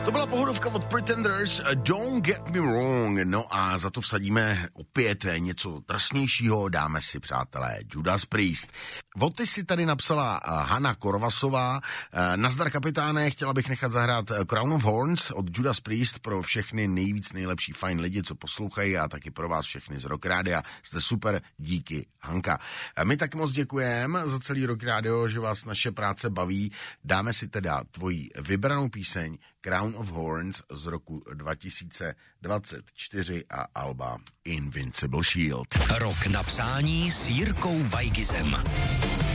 To byla pohodovka od Pretenders, Don't Get Me Wrong. No a za to vsadíme opět něco drsnějšího, dáme si, přátelé, Judas Priest. Voty si tady napsala Hana Korvasová. Nazdar kapitáne, chtěla bych nechat zahrát Crown of Horns od Judas Priest pro všechny nejvíc nejlepší fajn lidi, co poslouchají, a taky pro vás všechny z Rock Rádia. Jste super, díky Hanka. My tak moc děkujeme za celý Rock Radio, že vás naše práce baví. Dáme si teda tvoji vybranou píseň Crown of Horns z roku 2024 a alba Invincible Shield. Rok na přání s Jirkou Weigizem.